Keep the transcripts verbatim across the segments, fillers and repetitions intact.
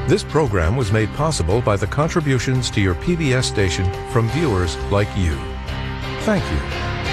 This program was made possible by the contributions to your P B S station from viewers like you. Thank you.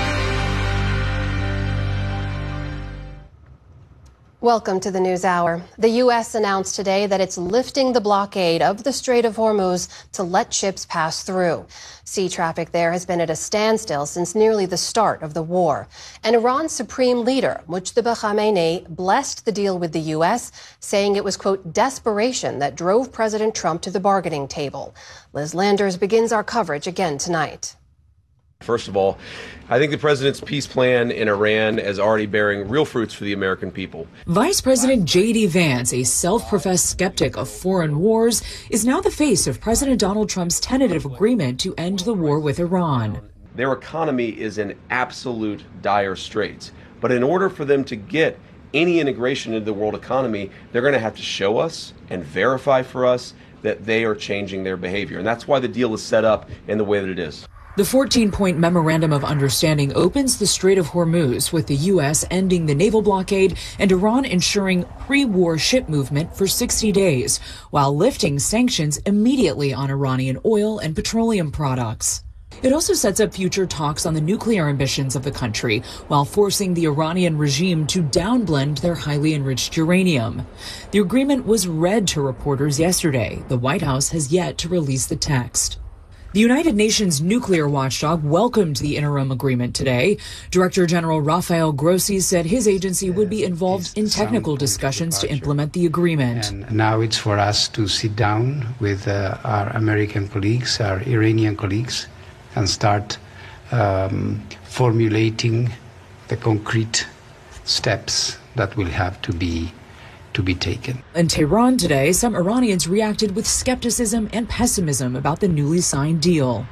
Welcome to the News Hour. The U S announced today that it's lifting the blockade of the Strait of Hormuz to let ships pass through. Sea traffic there has been at a standstill since nearly the start of the war. And Iran's supreme leader, Mujtaba Khamenei, blessed the deal with the U S, saying it was, quote, desperation that drove President Trump to the bargaining table. Liz Landers begins our coverage again tonight. First of all, I think the president's peace plan in Iran is already bearing real fruits for the American people. Vice President J D Vance, a self-professed skeptic of foreign wars, is now the face of President Donald Trump's tentative agreement to end the war with Iran. Their economy is in absolute dire straits. But in order for them to get any integration into the world economy, they're going to have to show us and verify for us that they are changing their behavior. And that's why the deal is set up in the way that it is. The fourteen-point Memorandum of Understanding opens the Strait of Hormuz, with the U S ending the naval blockade and Iran ensuring pre-war ship movement for sixty days, while lifting sanctions immediately on Iranian oil and petroleum products. It also sets up future talks on the nuclear ambitions of the country, while forcing the Iranian regime to downblend their highly enriched uranium. The agreement was read to reporters yesterday. The White House has yet to release the text. The United Nations nuclear watchdog welcomed the interim agreement today. Director General Rafael Grossi said his agency would be involved in technical discussions to implement the agreement. And now it's for us to sit down with uh, our American colleagues, our Iranian colleagues, and start um, formulating the concrete steps that will have to be to be taken. In Tehran today, some Iranians reacted with skepticism and pessimism about the newly signed deal.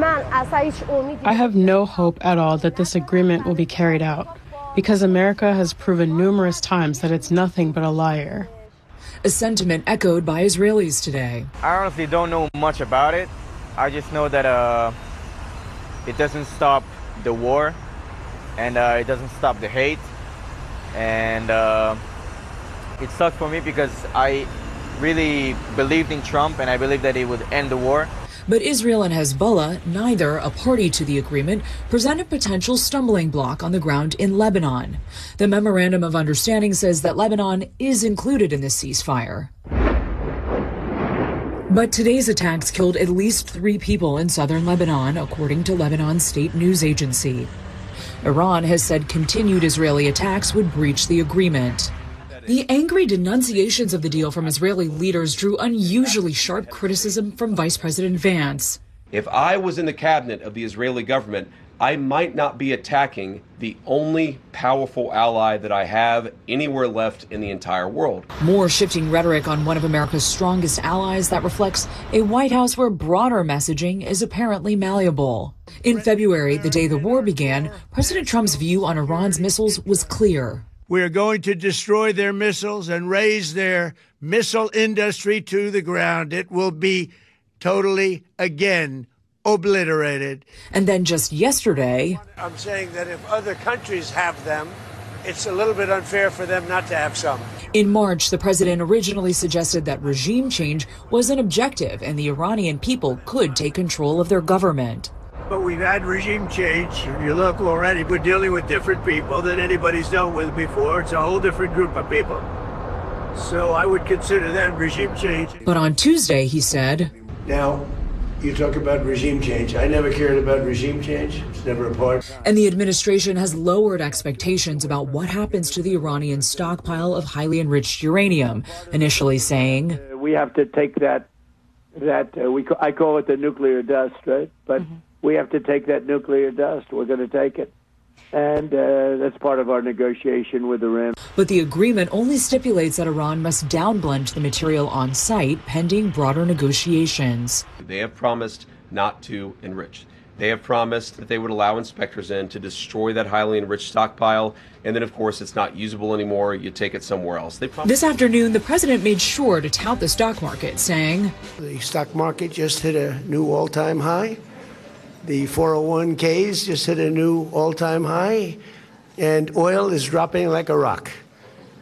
I have no hope at all that this agreement will be carried out, because America has proven numerous times that it's nothing but a liar. A sentiment echoed by Israelis today. I honestly don't know much about it. I just know that uh, it doesn't stop the war, and uh, it doesn't stop the hate, and uh, it sucks for me because I really believed in Trump and I believed that he would end the war. But Israel and Hezbollah, neither a party to the agreement, present a potential stumbling block on the ground in Lebanon. The Memorandum of Understanding says that Lebanon is included in the ceasefire. But today's attacks killed at least three people in southern Lebanon, according to Lebanon's state news agency. Iran has said continued Israeli attacks would breach the agreement. The angry denunciations of the deal from Israeli leaders drew unusually sharp criticism from Vice President Vance. If I was in the cabinet of the Israeli government, I might not be attacking the only powerful ally that I have anywhere left in the entire world. More shifting rhetoric on one of America's strongest allies that reflects a White House where broader messaging is apparently malleable. In February, the day the war began, President Trump's view on Iran's missiles was clear. We are going to destroy their missiles and raise their missile industry to the ground. It will be totally, again, obliterated. And then just yesterday, I'm saying that if other countries have them, it's a little bit unfair for them not to have some. In March, the president originally suggested that regime change was an objective and the Iranian people could take control of their government. But we've had regime change. If you look already, we're dealing with different people than anybody's dealt with before. It's a whole different group of people. So I would consider that regime change. But on Tuesday, he said, now, you talk about regime change. I never cared about regime change. It's never a part. And the administration has lowered expectations about what happens to the Iranian stockpile of highly enriched uranium, initially saying, uh, we have to take that, that uh, we ca- I call it the nuclear dust, right? But mm-hmm. we have to take that nuclear dust. We're going to take it. And uh, that's part of our negotiation with Iran. But the agreement only stipulates that Iran must downblend the material on site pending broader negotiations. They have promised not to enrich. They have promised that they would allow inspectors in to destroy that highly enriched stockpile. And then, of course, it's not usable anymore. You take it somewhere else. They this afternoon, the president made sure to tout the stock market, saying, the stock market just hit a new all-time high. The four oh one Ks just hit a new all-time high, and oil is dropping like a rock.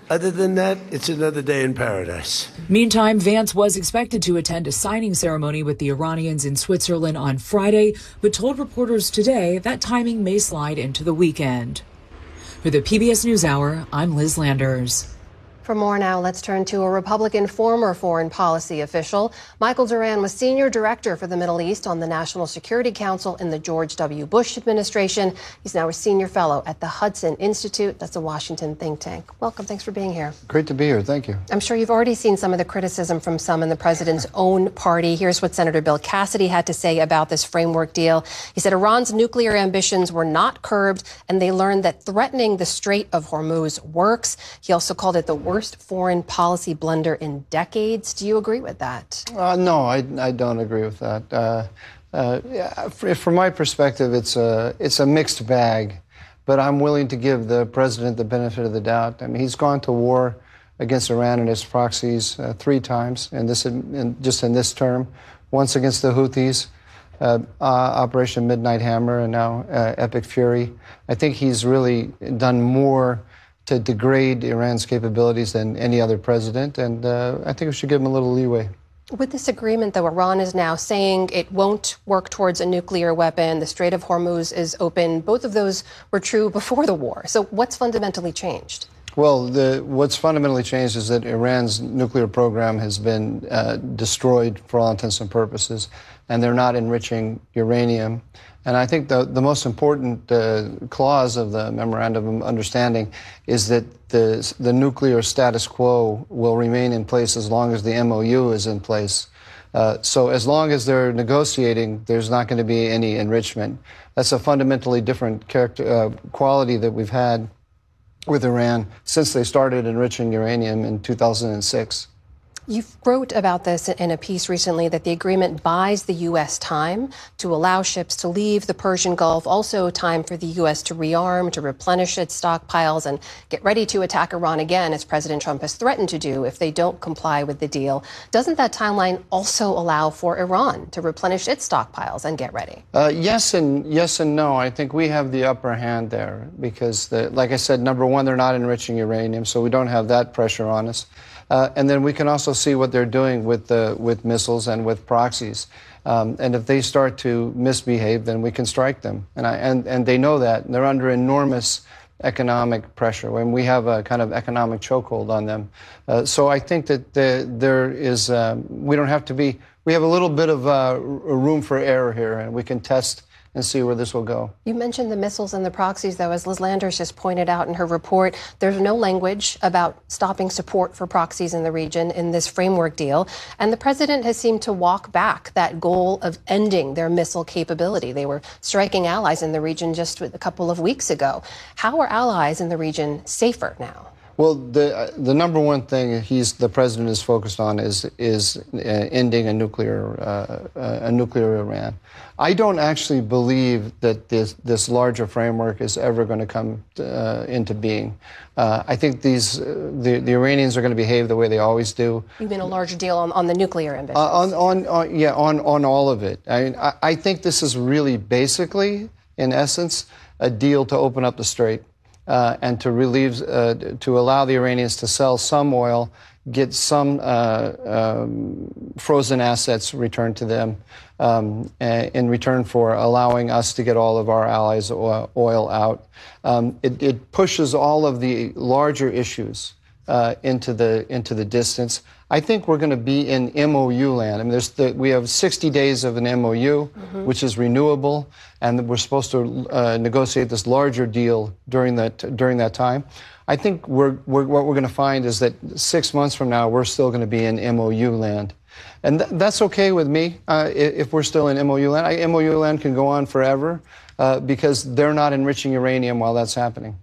Other than that, it's another day in paradise. Meantime, Vance was expected to attend a signing ceremony with the Iranians in Switzerland on Friday, but told reporters today that timing may slide into the weekend. For the P B S NewsHour, I'm Liz Landers. For more now, let's turn to a Republican former foreign policy official. Michael Doran was senior director for the Middle East on the National Security Council in the George W. Bush administration. He's now a senior fellow at the Hudson Institute. That's a Washington think tank. Welcome. Thanks for being here. Great to be here. Thank you. I'm sure you've already seen some of the criticism from some in the president's own party. Here's what Senator Bill Cassidy had to say about this framework deal. He said Iran's nuclear ambitions were not curbed, and they learned that threatening the Strait of Hormuz works. He also called it the worst Worst foreign policy blunder in decades. Do you agree with that? Uh, no, I, I don't agree with that. Uh, uh, yeah, from my perspective, it's a it's a mixed bag, but I'm willing to give the president the benefit of the doubt. I mean, he's gone to war against Iran and its proxies uh, three times, in this in, just in this term. Once against the Houthis, uh, uh, Operation Midnight Hammer, and now uh, Epic Fury. I think he's really done more to degrade Iran's capabilities than any other president, and uh, I think we should give him a little leeway. With this agreement, though, Iran is now saying it won't work towards a nuclear weapon. The Strait of Hormuz is open. Both of those were true before the war. So what's fundamentally changed? Well, the, what's fundamentally changed is that Iran's nuclear program has been uh, destroyed for all intents and purposes, and they're not enriching uranium. And I think the, the most important uh, clause of the Memorandum of Understanding is that the, the nuclear status quo will remain in place as long as the M O U is in place. Uh, so as long as they're negotiating, there's not going to be any enrichment. That's a fundamentally different character, uh, quality that we've had with Iran since they started enriching uranium in two thousand six. You wrote about this in a piece recently, that the agreement buys the U S time to allow ships to leave the Persian Gulf, also time for the U S to rearm, to replenish its stockpiles, and get ready to attack Iran again, as President Trump has threatened to do if they don't comply with the deal. Doesn't that timeline also allow for Iran to replenish its stockpiles and get ready? Uh, yes and yes and no. I think we have the upper hand there because, the, like I said, number one, they're not enriching uranium, so we don't have that pressure on us. Uh, and then we can also see what they're doing with the with missiles and with proxies. Um, and if they start to misbehave, then we can strike them. And I, and and they know that. They're under enormous economic pressure when we have a kind of economic chokehold on them. Uh, so I think that the, there is um, we don't have to be. We have a little bit of uh, room for error here, and we can test and see where this will go. You mentioned the missiles and the proxies, though. As Liz Landers just pointed out in her report, there's no language about stopping support for proxies in the region in this framework deal. And the president has seemed to walk back that goal of ending their missile capability. They were striking allies in the region just a couple of weeks ago. How are allies in the region safer now? Well, the the number one thing he's the president is focused on is is uh, ending a nuclear uh, uh, a nuclear Iran. I don't actually believe that this this larger framework is ever going to come uh, into being. Uh, I think these uh, the the Iranians are going to behave the way they always do. You mean a larger deal on, on the nuclear ambitions? Uh, on, on on yeah on on all of it. I mean, I, I think this is really basically, in essence, a deal to open up the strait. Uh, and to relieve, uh, to allow the Iranians to sell some oil, get some uh, um, frozen assets returned to them um, in return for allowing us to get all of our allies' oil, oil out. Um, it, it pushes all of the larger issues uh, into the into the distance. I think we're going to be in M O U land. I mean, there's the, we have sixty days of an M O U, mm-hmm. which is renewable, and we're supposed to uh, negotiate this larger deal during that during that time. I think we're, we're, what we're going to find is that six months from now, we're still going to be in M O U land. And th- that's okay with me uh, if we're still in M O U land. I, M O U land can go on forever uh, because they're not enriching uranium while that's happening.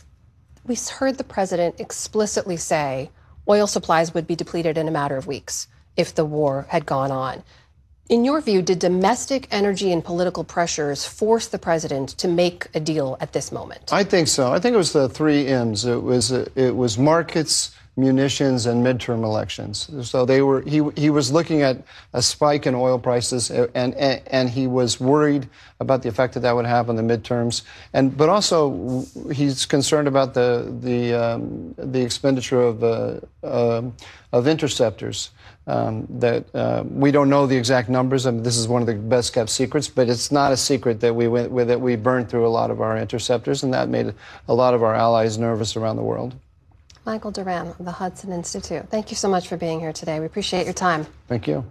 We heard the president explicitly say oil supplies would be depleted in a matter of weeks if the war had gone on. In your view, did domestic energy and political pressures force the president to make a deal at this moment? I think so. I think it was the three M's. It was uh, it was markets, munitions and midterm elections. So they were he he was looking at a spike in oil prices, and and, and he was worried about the effect that that would have on the midterms. And but also he's concerned about the the um, the expenditure of uh, uh, of interceptors. Um, that uh, we don't know the exact numbers. I mean, this is one of the best kept secrets, but it's not a secret that we went with, that we burned through a lot of our interceptors, and that made a lot of our allies nervous around the world. Michael Doran of the Hudson Institute, thank you so much for being here today. We appreciate your time. Thank you.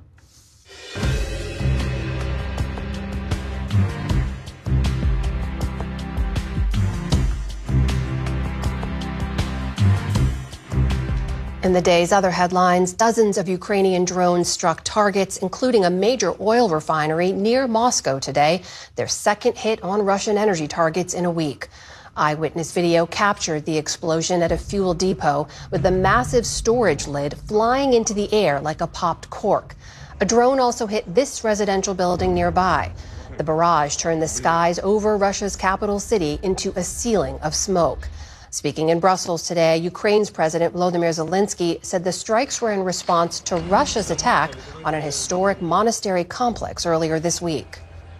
In the day's other headlines, dozens of Ukrainian drones struck targets, including a major oil refinery near Moscow today, their second hit on Russian energy targets in a week. Eyewitness video captured the explosion at a fuel depot, with the massive storage lid flying into the air like a popped cork. A drone also hit this residential building nearby. The barrage turned the skies over Russia's capital city into a ceiling of smoke. Speaking in Brussels today, Ukraine's President Volodymyr Zelensky said the strikes were in response to Russia's attack on an historic monastery complex earlier this week.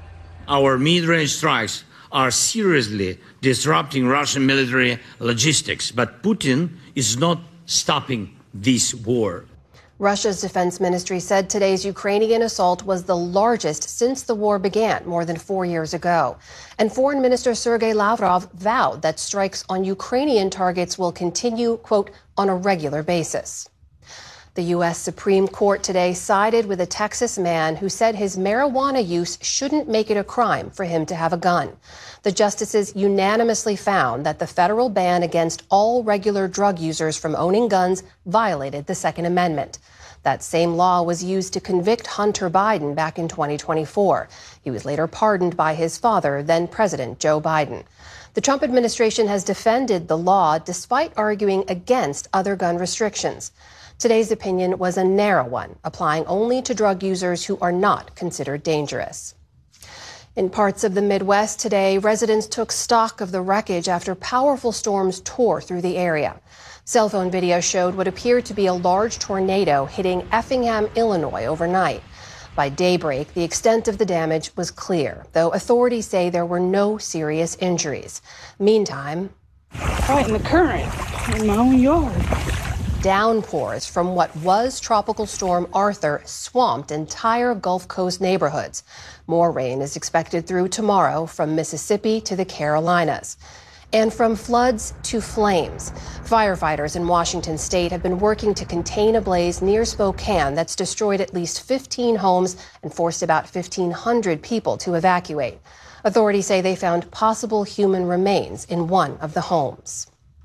Our mid-range strikes are seriously disrupting Russian military logistics, but Putin is not stopping this war. Russia's defense ministry said today's Ukrainian assault was the largest since the war began more than four years ago. And Foreign Minister Sergei Lavrov vowed that strikes on Ukrainian targets will continue, quote, on a regular basis. The U S Supreme Court today sided with a Texas man who said his marijuana use shouldn't make it a crime for him to have a gun. The justices unanimously found that the federal ban against all regular drug users from owning guns violated the Second Amendment. That same law was used to convict Hunter Biden back in twenty twenty-four. He was later pardoned by his father, then President Joe Biden. The Trump administration has defended the law despite arguing against other gun restrictions. Today's opinion was a narrow one, applying only to drug users who are not considered dangerous. In parts of the Midwest today, residents took stock of the wreckage after powerful storms tore through the area. Cell phone video showed what appeared to be a large tornado hitting Effingham, Illinois overnight. By daybreak, the extent of the damage was clear, though authorities say there were no serious injuries. Meantime, fighting the current in my own yard. Downpours from what was Tropical Storm Arthur swamped entire Gulf Coast neighborhoods. More rain is expected through tomorrow from Mississippi to the Carolinas. And from floods to flames, firefighters in Washington state have been working to contain a blaze near Spokane that's destroyed at least fifteen homes and forced about fifteen hundred people to evacuate. Authorities say they found possible human remains in one of the homes.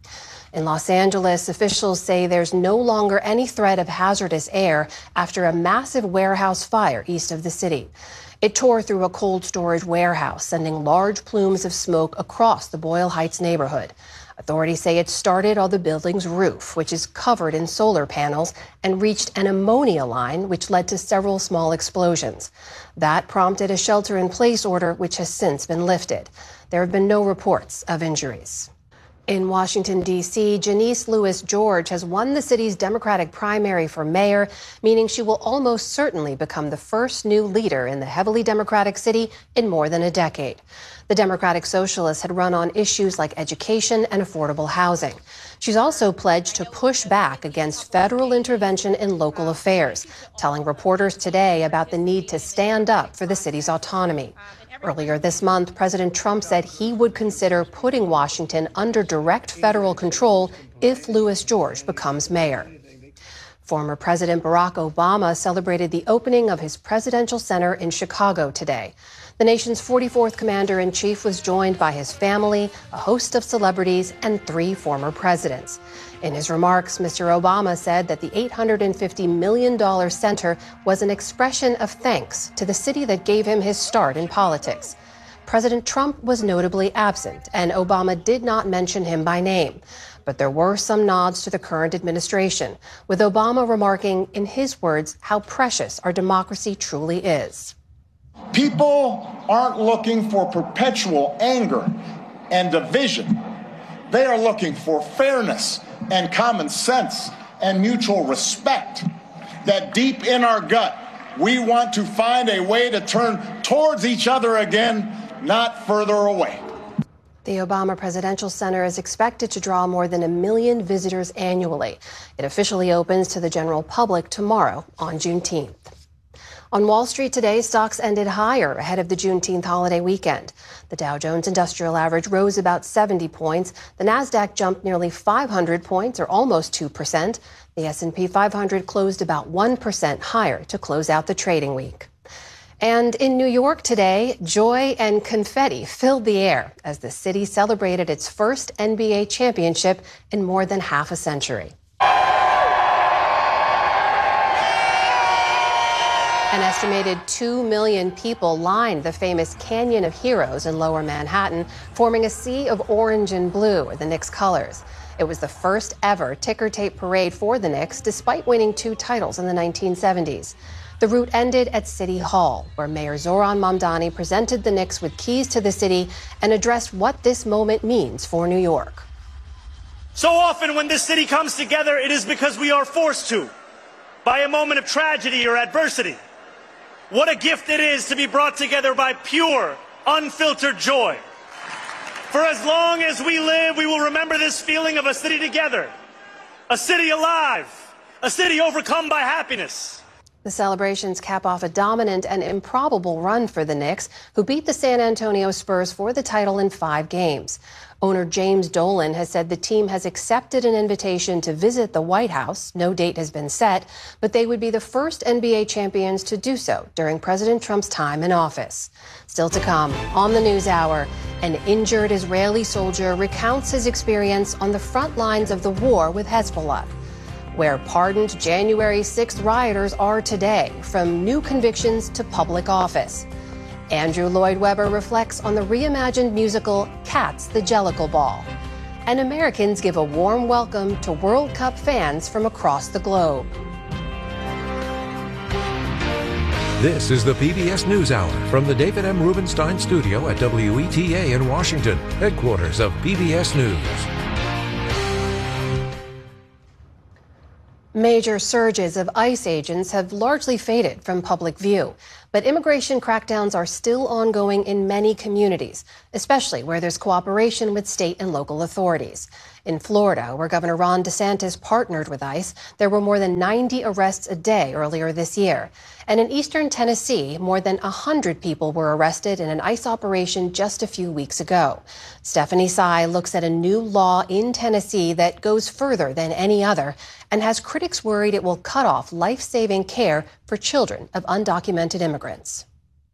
In Los Angeles, officials say there's no longer any threat of hazardous air after a massive warehouse fire east of the city. It tore through a cold storage warehouse, sending large plumes of smoke across the Boyle Heights neighborhood. Authorities say it started on the building's roof, which is covered in solar panels, and reached an ammonia line, which led to several small explosions. That prompted a shelter-in-place order, which has since been lifted. There have been no reports of injuries. In Washington, D C, Janice Lewis George has won the city's Democratic primary for mayor, meaning she will almost certainly become the first new leader in the heavily Democratic city in more than a decade. The Democratic Socialist had run on issues like education and affordable housing. She's also pledged to push back against federal intervention in local affairs, telling reporters today about the need to stand up for the city's autonomy. Earlier this month, President Trump said he would consider putting Washington under direct federal control if Lewis George becomes mayor. Former President Barack Obama celebrated the opening of his presidential center in Chicago today. The nation's forty-fourth commander-in-chief was joined by his family, a host of celebrities, and three former presidents. In his remarks, Mister Obama said that the eight hundred fifty million dollars center was an expression of thanks to the city that gave him his start in politics. President Trump was notably absent, and Obama did not mention him by name. But there were some nods to the current administration, with Obama remarking, in his words, how precious our democracy truly is. People aren't looking for perpetual anger and division. They are looking for fairness and common sense. and mutual respect, that deep in our gut, we want to find a way to turn towards each other again, not further away. The Obama Presidential Center is expected to draw more than a million visitors annually. It officially opens to the general public tomorrow on Juneteenth. On Wall Street today, stocks ended higher ahead of the Juneteenth holiday weekend. The Dow Jones Industrial Average rose about seventy points. The Nasdaq jumped nearly five hundred points, or almost two percent. The S and P five hundred closed about one percent higher to close out the trading week. And in New York today, joy and confetti filled the air as the city celebrated its first N B A championship in more than half a century. An estimated two million people lined the famous Canyon of Heroes in Lower Manhattan, forming a sea of orange and blue, the Knicks' colors. It was the first ever ticker tape parade for the Knicks, despite winning two titles in the nineteen seventies. The route ended at City Hall, where Mayor Zoran Mamdani presented the Knicks with keys to the city and addressed what this moment means for New York. So often when this city comes together, it is because we are forced to, by a moment of tragedy or adversity. What a gift it is to be brought together by pure, unfiltered joy. For as long as we live, we will remember this feeling of a city together, a city alive, a city overcome by happiness. The celebrations cap off a dominant and improbable run for the Knicks, who beat the San Antonio Spurs for the title in five games. Owner James Dolan has said the team has accepted an invitation to visit the White House. No date has been set, but they would be the first N B A champions to do so during President Trump's time in office. Still to come on the NewsHour, an injured Israeli soldier recounts his experience on the front lines of the war with Hezbollah. Where pardoned January sixth rioters are today, from new convictions to public office. Andrew Lloyd Webber reflects on the reimagined musical Cats, the Jellicle Ball. And Americans give a warm welcome to World Cup fans from across the globe. This is the P B S NewsHour from the David M. Rubenstein studio at W E T A in Washington, headquarters of P B S News. Major surges of ICE agents have largely faded from public view, but immigration crackdowns are still ongoing in many communities, especially where there's cooperation with state and local authorities. In Florida, where Governor Ron DeSantis partnered with ICE, there were more than ninety arrests a day earlier this year. And in eastern Tennessee, more than one hundred people were arrested in an ICE operation just a few weeks ago. Stephanie Sy looks at a new law in Tennessee that goes further than any other and has critics worried it will cut off life-saving care for children of undocumented immigrants.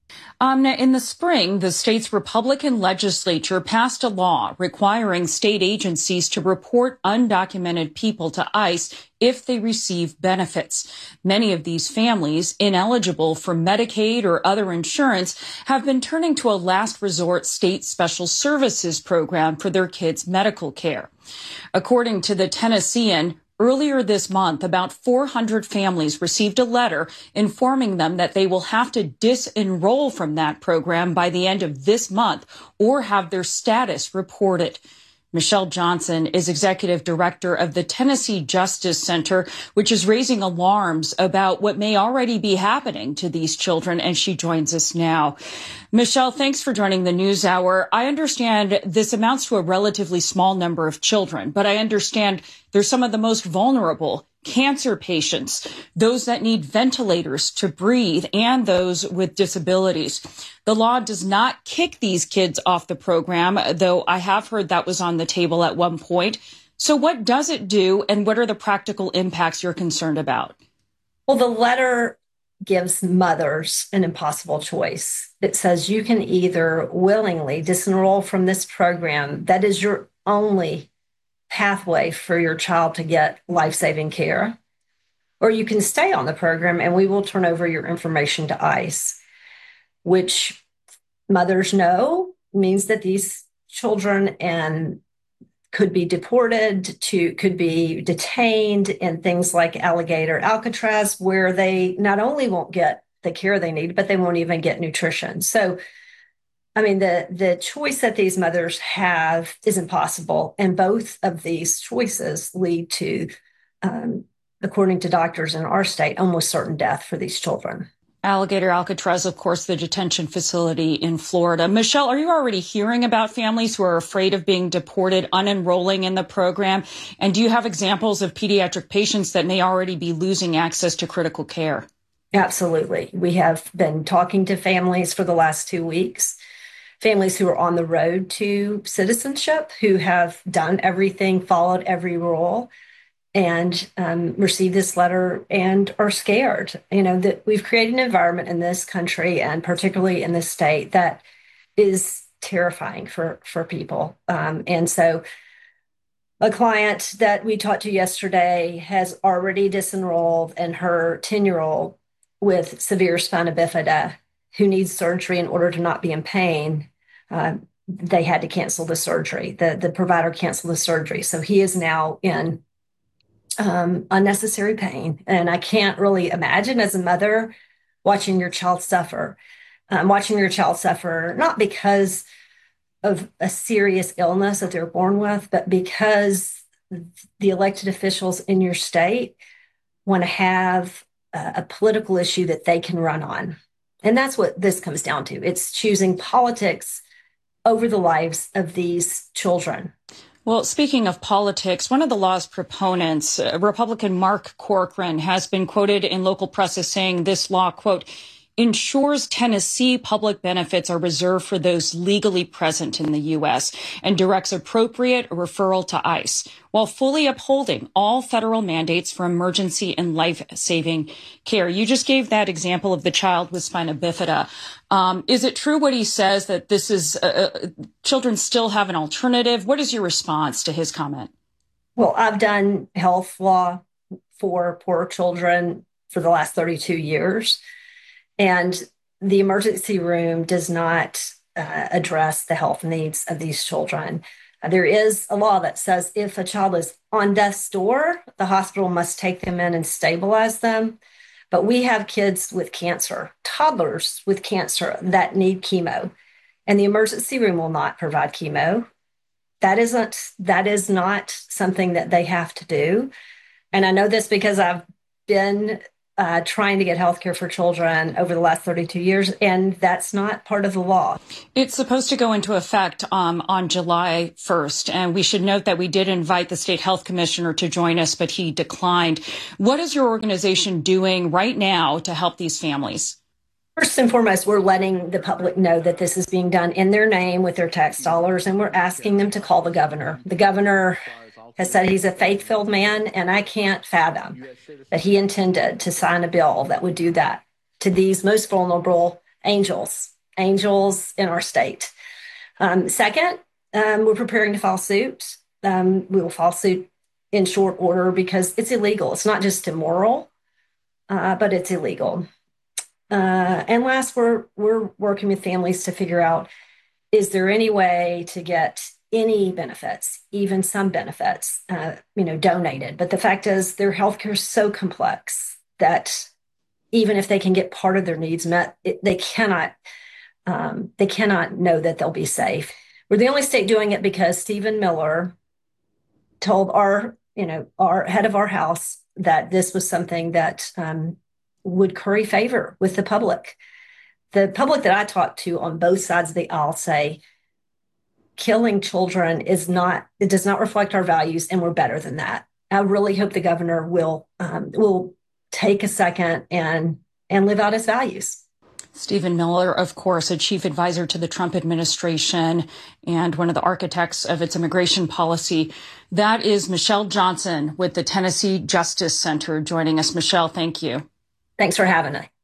Um, in the spring, the state's Republican legislature passed a law requiring state agencies to report undocumented people to ICE if they receive benefits. Many of these families, ineligible for Medicaid or other insurance, have been turning to a last resort state special services program for their kids' medical care. According to the Tennessean, earlier this month, about four hundred families received a letter informing them that they will have to disenroll from that program by the end of this month or have their status reported. Michelle Johnson is executive director of the Tennessee Justice Center, which is raising alarms about what may already be happening to these children, and she joins us now. Michelle, thanks for joining the NewsHour. I understand this amounts to a relatively small number of children, but I understand they're some of the most vulnerable: cancer patients, those that need ventilators to breathe, and those with disabilities. The law does not kick these kids off the program, though I have heard that was on the table at one point. So what does it do, and what are the practical impacts you're concerned about? Well, the letter gives mothers an impossible choice. It says you can either willingly disenroll from this program, that is your only pathway for your child to get life-saving care, or you can stay on the program and we will turn over your information to ICE, which mothers know means that these children and could be deported to, could be detained in things like Alligator, Alcatraz, where they not only won't get the care they need, but they won't even get nutrition. So, I mean, the, the choice that these mothers have is impossible. And both of these choices lead to um, according to doctors in our state, almost certain death for these children. Alligator Alcatraz, of course, the detention facility in Florida. Michelle, are you already hearing about families who are afraid of being deported, unenrolling in the program? And do you have examples of pediatric patients that may already be losing access to critical care? Absolutely. We have been talking to families for the last two weeks, families who are on the road to citizenship, who have done everything, followed every rule, and um, received this letter and are scared. You know, that we've created an environment in this country and particularly in this state that is terrifying for, for people. Um, and so a client that we talked to yesterday has already disenrolled, and her ten-year-old with severe spina bifida who needs surgery in order to not be in pain, uh, they had to cancel the surgery. The, the provider canceled the surgery. So he is now in Um, unnecessary pain. And I can't really imagine as a mother watching your child suffer, um, watching your child suffer, not because of a serious illness that they're born with, but because the elected officials in your state want to have a, a political issue that they can run on. And that's what this comes down to. It's choosing politics over the lives of these children. Well, speaking of politics, one of the law's proponents, uh, Republican Mark Corcoran, has been quoted in local press as saying this law, quote, ensures Tennessee public benefits are reserved for those legally present in the U S and directs appropriate referral to ICE, while fully upholding all federal mandates for emergency and life-saving care. You just gave that example of the child with spina bifida. Um, is it true what he says, that this is uh, children still have an alternative? What is your response to his comment? Well, I've done health law for poor children for the last thirty-two years. And the emergency room does not uh, address the health needs of these children. Uh, there is a law that says if a child is on death's door, the hospital must take them in and stabilize them. But we have kids with cancer, toddlers with cancer that need chemo, and the emergency room will not provide chemo. That isn't, that is not something that they have to do. And I know this because I've been Uh, trying to get health care for children over the last thirty-two years, and that's not part of the law. It's supposed to go into effect um, on July first, and we should note that we did invite the state health commissioner to join us, but he declined. What is your organization doing right now to help these families? First and foremost, we're letting the public know that this is being done in their name with their tax dollars, and we're asking them to call the governor. The governor has said he's a faith-filled man, and I can't fathom that he intended to sign a bill that would do that to these most vulnerable angels, angels in our state. Um, second, um, we're preparing to file suit. Um, we will file suit in short order because it's illegal. It's not just immoral, uh, but it's illegal. Uh, and last, we're we're working with families to figure out, is there any way to get any benefits, even some benefits, uh, you know, donated. But the fact is their healthcare is so complex that even if they can get part of their needs met, it, they cannot, um, they cannot know that they'll be safe. We're the only state doing it because Stephen Miller told our, you know, our head of our house that this was something that um, would curry favor with the public. The public that I talked to on both sides of the aisle say, killing children is not, it does not reflect our values, and we're better than that. I really hope the governor will um, will take a second and and live out his values. Stephen Miller, of course, a chief advisor to the Trump administration and one of the architects of its immigration policy. That is Michelle Johnson with the Tennessee Justice Center joining us. Michelle, thank you. Thanks for having us.